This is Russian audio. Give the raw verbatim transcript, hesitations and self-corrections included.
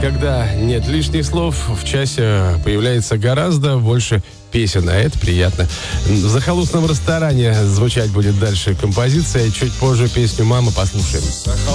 когда нет лишних слов, в часе появляется гораздо больше песен, а это приятно. В захолустном ресторане звучать будет дальше композиция. Чуть позже песню «Мама» послушаем.